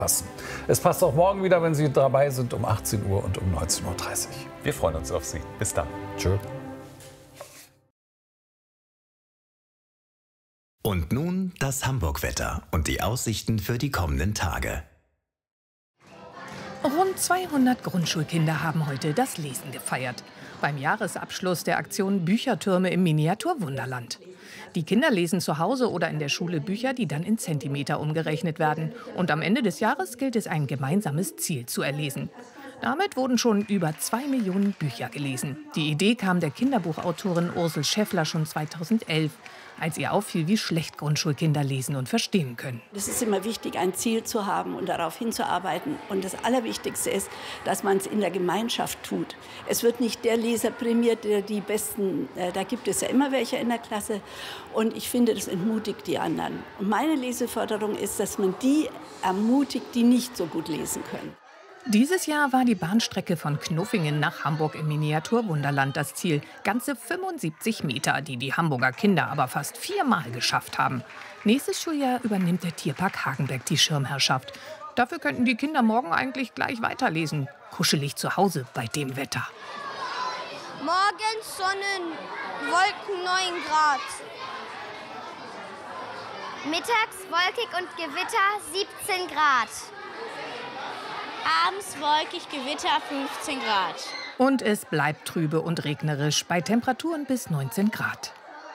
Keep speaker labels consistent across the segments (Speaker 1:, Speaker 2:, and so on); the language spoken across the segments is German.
Speaker 1: passen. Es passt auch morgen wieder, wenn Sie dabei sind, um 18 Uhr und um 19:30 Uhr.
Speaker 2: Wir freuen uns auf Sie. Bis dann.
Speaker 1: Tschö.
Speaker 3: Und nun das Hamburg-Wetter und die Aussichten für die kommenden Tage.
Speaker 4: Rund 200 Grundschulkinder haben heute das Lesen gefeiert. Beim Jahresabschluss der Aktion Büchertürme im Miniaturwunderland. Die Kinder lesen zu Hause oder in der Schule Bücher, die dann in Zentimeter umgerechnet werden. Und am Ende des Jahres gilt es, ein gemeinsames Ziel zu erlesen. Damit wurden schon über 2 Millionen Bücher gelesen. Die Idee kam der Kinderbuchautorin Ursel Schäffler schon 2011, als ihr auffiel, wie schlecht Grundschulkinder lesen und verstehen können.
Speaker 5: Es ist immer wichtig, ein Ziel zu haben und darauf hinzuarbeiten. Und das Allerwichtigste ist, dass man es in der Gemeinschaft tut. Es wird nicht der Leser prämiert, der die Besten, da gibt es ja immer welche in der Klasse. Und ich finde, das entmutigt die anderen. Und meine Leseförderung ist, dass man die ermutigt, die nicht so gut lesen können.
Speaker 4: Dieses Jahr war die Bahnstrecke von Knuffingen nach Hamburg im Miniaturwunderland das Ziel. Ganze 75 Meter, die die Hamburger Kinder aber fast 4-mal geschafft haben. Nächstes Schuljahr übernimmt der Tierpark Hagenbeck die Schirmherrschaft. Dafür könnten die Kinder morgen eigentlich gleich weiterlesen. Kuschelig zu Hause bei dem Wetter.
Speaker 6: Morgens Sonnen, Wolken 9 Grad. Mittags wolkig und Gewitter 17 Grad. Abends wolkig, Gewitter 15 Grad.
Speaker 4: Und es bleibt trübe und regnerisch bei Temperaturen bis 19 Grad.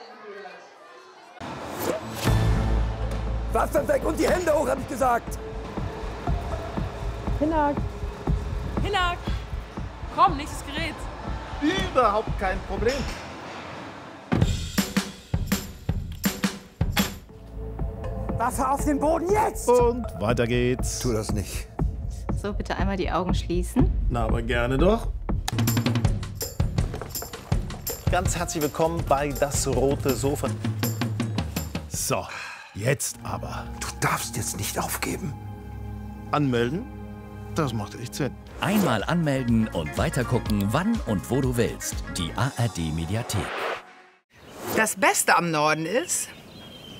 Speaker 7: Wasser weg und die Hände hoch, habe ich gesagt.
Speaker 8: Hinak. Hinak. Komm, nächstes Gerät.
Speaker 7: Überhaupt kein Problem. Wasser auf den Boden jetzt!
Speaker 9: Und weiter geht's.
Speaker 7: Tu das nicht.
Speaker 10: So, bitte einmal die Augen schließen.
Speaker 9: Na, aber gerne doch.
Speaker 2: Ganz herzlich willkommen bei Das Rote Sofa.
Speaker 9: So, jetzt aber.
Speaker 7: Du darfst jetzt nicht aufgeben.
Speaker 9: Anmelden, das macht echt Sinn.
Speaker 11: Einmal anmelden und weitergucken, wann und wo du willst. Die ARD Mediathek.
Speaker 12: Das Beste am Norden ist,